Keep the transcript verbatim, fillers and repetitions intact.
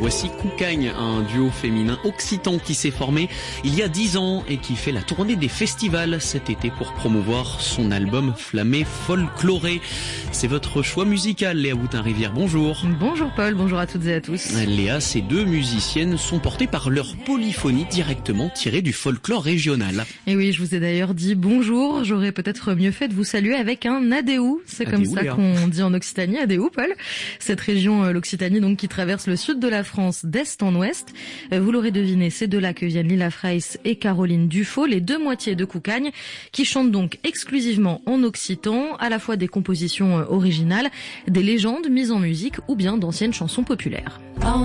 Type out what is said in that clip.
Voici Koukagne, un duo féminin occitan qui s'est formé il y a dix ans et qui fait la tournée des festivals cet été pour promouvoir son album Flammé Folkloré. C'est votre choix musical, Léa Boutin-Rivière. Bonjour. Bonjour Paul, bonjour à toutes et à tous. Léa, ces deux musiciennes sont portées par leur polyphonie directement tirée du folklore régional. Et oui, je vous ai d'ailleurs dit bonjour. J'aurais peut-être mieux fait de vous saluer avec un adéou. C'est Adéou, comme ça Léa. qu'on dit en Occitanie, adéou Paul. Cette région, l'Occitanie, donc qui traverse le sud de la France d'est en ouest. Vous l'aurez deviné, c'est de là que viennent Lila Freis et Caroline Dufaux, les deux moitiés de Koukagne, qui chantent donc exclusivement en occitan, à la fois des compositions originales, des légendes mises en musique ou bien d'anciennes chansons populaires.